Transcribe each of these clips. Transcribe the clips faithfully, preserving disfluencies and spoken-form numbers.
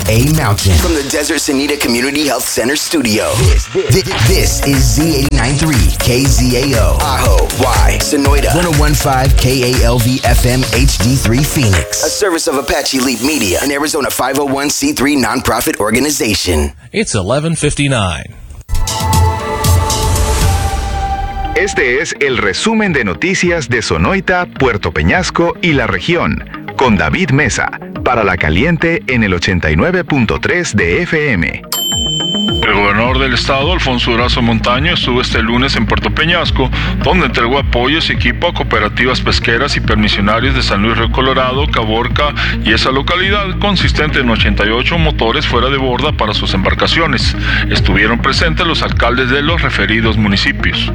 A. Mountain. From the Desert Sanita Community Health Center studio. This, this, this is Z eighty-nine point three K Z A O. Aho, Y, Sonoyta. one oh one point five K A L V F M H D three Phoenix. A service of Apache Leap Media, an Arizona five oh one c three nonprofit organization. It's eleven fifty-nine. Este es el resumen de noticias de Sonoyta, Puerto Peñasco y la región, con David Mesa, para La Caliente en el ochenta y nueve punto tres de F M. El gobernador del estado, Alfonso Durazo Montaño, estuvo este lunes en Puerto Peñasco, donde entregó apoyos y equipo a cooperativas pesqueras y permisionarios de San Luis Río Colorado, Caborca y esa localidad, consistente en ochenta y ocho motores fuera de borda para sus embarcaciones. Estuvieron presentes los alcaldes de los referidos municipios.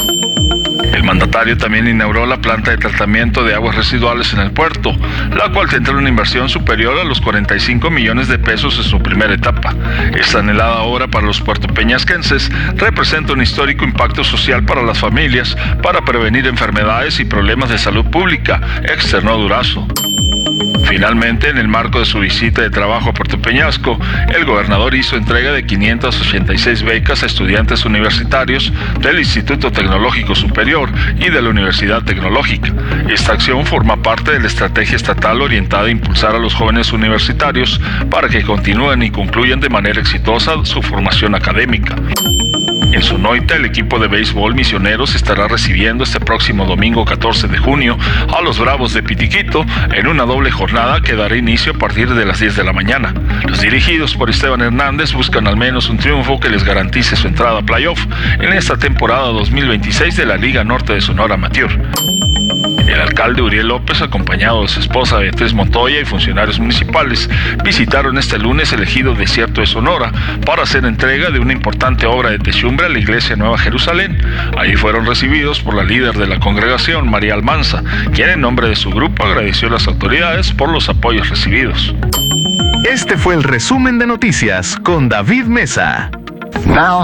El mandatario también inauguró la planta de tratamiento de aguas residuales en el puerto, la cual tendrá una inversión superior a los cuarenta y cinco millones de pesos en su primera etapa. Esta anhelada obra para los puertopeñasquenses representa un histórico impacto social para las familias para prevenir enfermedades y problemas de salud pública, externó Durazo. Finalmente, en el marco de su visita de trabajo a Puerto Peñasco, el gobernador hizo entrega de quinientas ochenta y seis becas a estudiantes universitarios del Instituto Tecnológico Superior y de la Universidad Tecnológica. Esta acción forma parte de la estrategia estatal orientada a impulsar a los jóvenes universitarios para que continúen y concluyan de manera exitosa su formación académica. En Sonoyta, el equipo de béisbol Misioneros estará recibiendo este próximo domingo catorce de junio a los Bravos de Pitiquito en una doble jornada que dará inicio a partir de las diez de la mañana. Los dirigidos por Esteban Hernández buscan al menos un triunfo que les garantice su entrada a playoff en esta temporada dos mil veintiséis de la Liga Norte de Sonora Amateur. El alcalde Uriel López, acompañado de su esposa Beatriz Montoya y funcionarios municipales, visitaron este lunes el ejido Desierto de Sonora para hacer entrega de una importante obra de techumbre a la iglesia Nueva Jerusalén. Allí fueron recibidos por la líder de la congregación, María Almanza, quien en nombre de su grupo agradeció a las autoridades por los apoyos recibidos. Este fue el resumen de noticias con David Mesa. Now,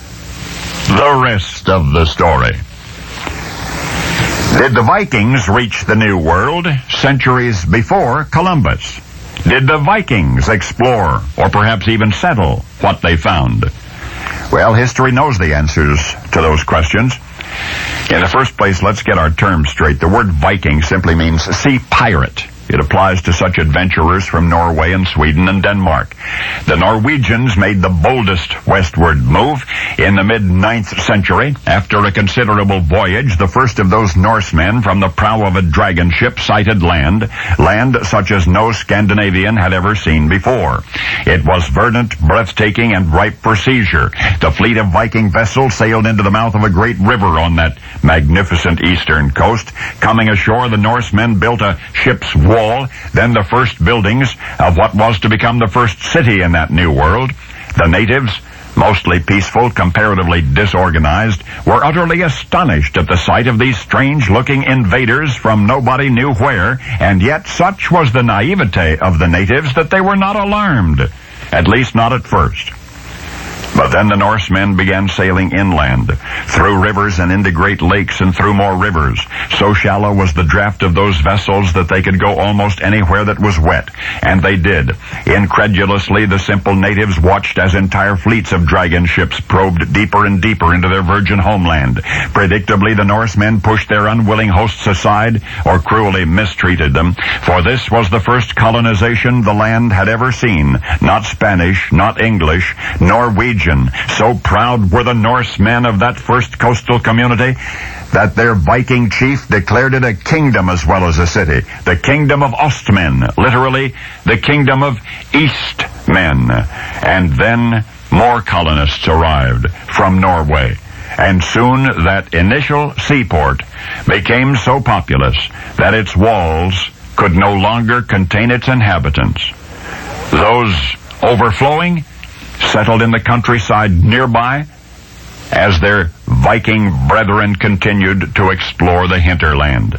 the rest of the story. Did the Vikings reach the New World centuries before Columbus? Did the Vikings explore or perhaps even settle what they found? Well, history knows the answers to those questions. In the first place, let's get our terms straight. The word Viking simply means sea pirate. It applies to such adventurers from Norway and Sweden and Denmark. The Norwegians made the boldest westward move in the mid-ninth century. After a considerable voyage, the first of those Norsemen from the prow of a dragon ship sighted land, land such as no Scandinavian had ever seen before. It was verdant, breathtaking, and ripe for seizure. The fleet of Viking vessels sailed into the mouth of a great river on that magnificent eastern coast. Coming ashore, the Norsemen built a ship's wall. Wall, then the first buildings of what was to become the first city in that new world. The natives, mostly peaceful, comparatively disorganized, were utterly astonished at the sight of these strange-looking invaders from nobody knew where, and yet such was the naivete of the natives that they were not alarmed, at least not at first. But then the Norsemen began sailing inland, through rivers and into great lakes and through more rivers. So shallow was the draft of those vessels that they could go almost anywhere that was wet. And they did. Incredulously, the simple natives watched as entire fleets of dragon ships probed deeper and deeper into their virgin homeland. Predictably, the Norsemen pushed their unwilling hosts aside or cruelly mistreated them, for this was the first colonization the land had ever seen. Not Spanish, not English, Norwegian. So proud were the Norsemen of that first coastal community that their Viking chief declared it a kingdom as well as a city. The kingdom of Ostmen, literally the kingdom of Eastmen. And then more colonists arrived from Norway. And soon that initial seaport became so populous that its walls could no longer contain its inhabitants. Those overflowing settled in the countryside nearby as their Viking brethren continued to explore the hinterland.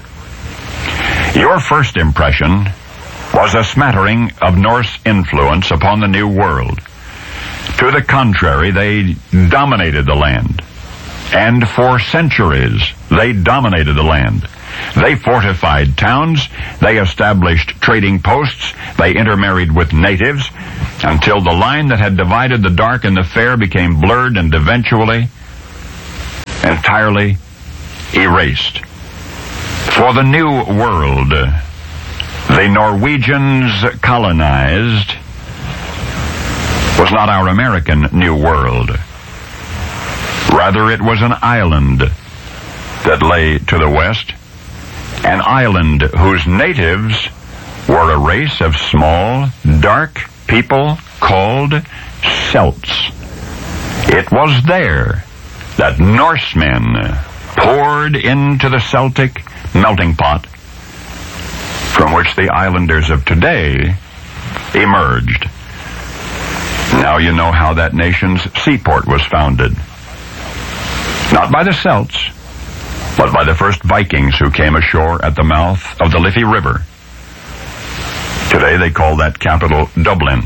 Your first impression was a smattering of Norse influence upon the New World. To the contrary, they dominated the land. And for centuries, they dominated the land. They fortified towns, they established trading posts, they intermarried with natives, until the line that had divided the dark and the fair became blurred and eventually entirely erased. For the New World, the Norwegians colonized was not our American New World. Rather, it was an island that lay to the west, an island whose natives were a race of small, dark people called Celts. It was there that Norsemen poured into the Celtic melting pot from which the islanders of today emerged. Now you know how that nation's seaport was founded. Not by the Celts, but by the first Vikings who came ashore at the mouth of the Liffey River. Today they call that capital Dublin.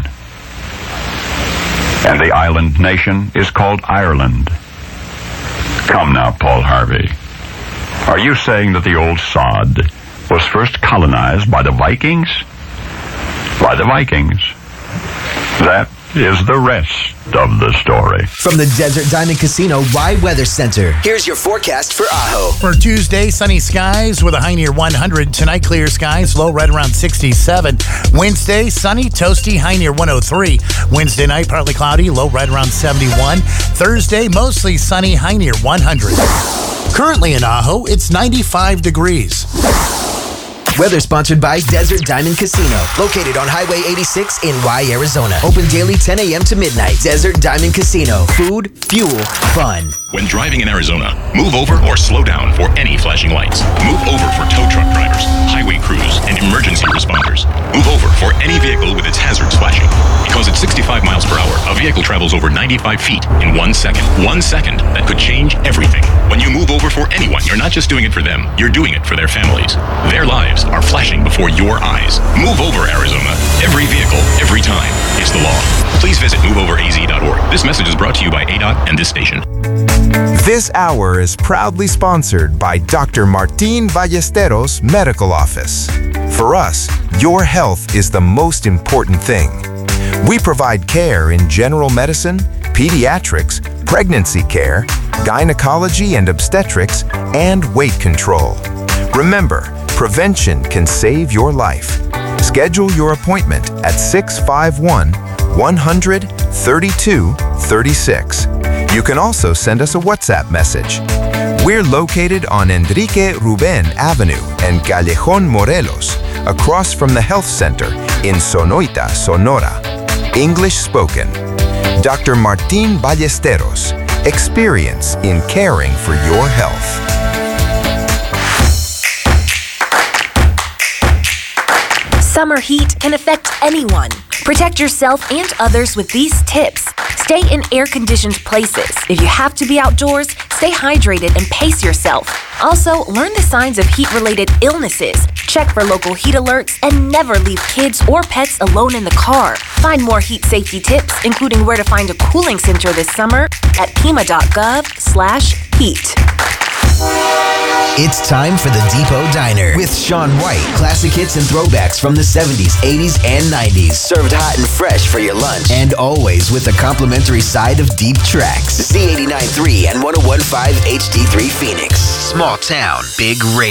And the island nation is called Ireland. Come now, Paul Harvey. Are you saying that the old sod was first colonized by the Vikings? By the Vikings. That is the rest of the story. From the Desert Diamond Casino Rye Weather Center, here's your forecast for Ajo. For Tuesday, sunny skies with a high near one hundred. Tonight, clear skies, low right around sixty-seven. Wednesday, sunny, toasty, high near one oh three. Wednesday night, partly cloudy, low right around seventy-one. Thursday, mostly sunny, high near one hundred. Currently in Ajo, it's ninety-five degrees. Weather sponsored by Desert Diamond Casino, located on Highway eighty-six in Rye, Arizona. Open daily ten a.m. to midnight. Desert Diamond Casino. Food, fuel, fun. When driving in Arizona, move over or slow down for any flashing lights. Move over for tow truck drivers, highway crews, and emergency responders. Move over for any vehicle with its hazards flashing. Because at sixty-five miles per hour, a vehicle travels over ninety-five feet in one second. One second that could change everything. When you move over for anyone, you're not just doing it for them, you're doing it for their families. Their lives are flashing before your eyes. Move over, Arizona. Every vehicle, every time. It's the law. Please visit move over a z dot org. This message is brought to you by A D O T and this station. This hour is proudly sponsored by Doctor Martin Ballesteros Medical Office. For us, your health is the most important thing. We provide care in general medicine, pediatrics, pregnancy care, gynecology and obstetrics, and weight control. Remember, prevention can save your life. Schedule your appointment at six five one, one hundred, thirty-two thirty-six. You can also send us a WhatsApp message. We're located on Enrique Ruben Avenue and Callejon Morelos, across from the Health Center in Sonoita, Sonora. English spoken. Doctor Martin Ballesteros. Experience in caring for your health. Summer heat can affect anyone. Protect yourself and others with these tips. Stay in air-conditioned places. If you have to be outdoors, stay hydrated and pace yourself. Also, learn the signs of heat-related illnesses. Check for local heat alerts and never leave kids or pets alone in the car. Find more heat safety tips, including where to find a cooling center this summer at pima.gov slash heat. It's time for the Depot Diner with Sean White. Classic hits and throwbacks from the seventies, eighties, and nineties. Served hot and fresh for your lunch. And always with a complimentary side of deep tracks. Z eighty-nine point three and one oh one point five H D three Phoenix. Small town, big radio.